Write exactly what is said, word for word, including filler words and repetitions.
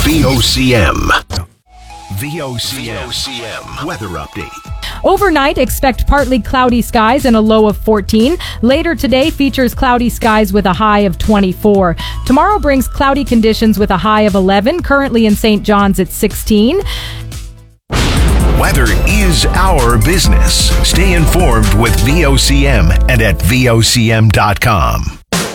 V O C M. V O C M weather update. Overnight, expect partly cloudy skies and a low of fourteen. Later today features cloudy skies with a high of twenty-four. Tomorrow brings cloudy conditions with a high of eleven. Currently in Saint John's at sixteen. Weather is our business. Stay informed with V O C M and at V O C M dot com.